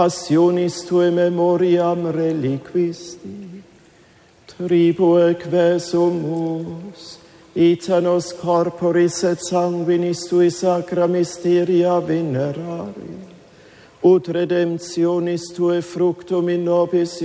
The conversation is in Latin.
Passionis Tue memoriam reliquisti, tribue quesumus, ita nos corporis et sanguinis Tui sacra mysteria venerari, ut redemptionis Tue fructum in nobis